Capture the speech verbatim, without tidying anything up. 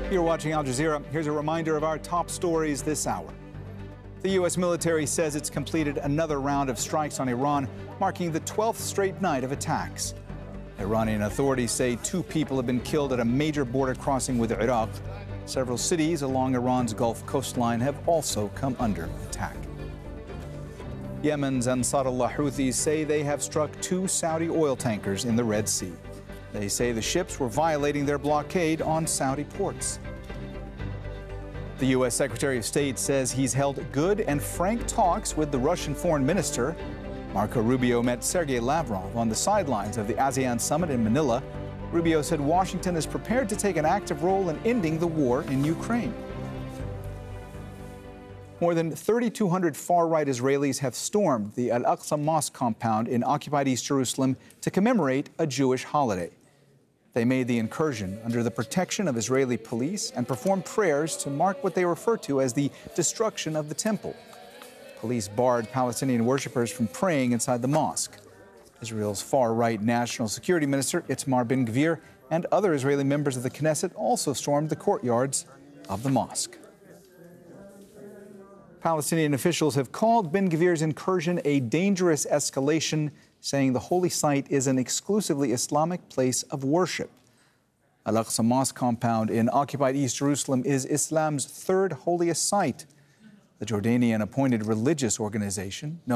You're watching Al Jazeera. Here's a reminder of our top stories this hour. The U S military says it's completed another round of strikes on Iran, marking the twelfth straight night of attacks. Iranian authorities say two people have been killed at a major border crossing with Iraq. Several cities along Iran's Gulf coastline have also come under attack. Yemen's Ansarullah Houthis say they have struck two Saudi oil tankers in the Red Sea. They say the ships were violating their blockade on Saudi ports. The U S Secretary of State says he's held good and frank talks with the Russian foreign minister. Marco Rubio met Sergei Lavrov on the sidelines of the ASEAN summit in Manila. Rubio said Washington is prepared to take an active role in ending the war in Ukraine. More than thirty-two hundred far-right Israelis have stormed the Al-Aqsa Mosque compound in occupied East Jerusalem to commemorate a Jewish holiday. They made the incursion under the protection of Israeli police and performed prayers to mark what they refer to as the destruction of the temple. Police barred Palestinian worshippers from praying inside the mosque. Israel's far-right National Security Minister Itamar Ben-Gvir and other Israeli members of the Knesset also stormed the courtyards of the mosque. Palestinian officials have called Ben-Gvir's incursion a dangerous escalation, saying the holy site is an exclusively Islamic place of worship. Al-Aqsa Mosque compound in occupied East Jerusalem is Islam's third holiest site. The Jordanian-appointed religious organization, known